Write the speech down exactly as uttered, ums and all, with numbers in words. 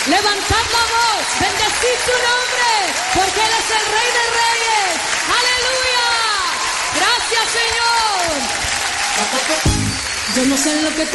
Levantad la voz, bendecid su nombre, porque Él es el Rey de Reyes. ¡Aleluya! Gracias, Señor. Yo no sé lo que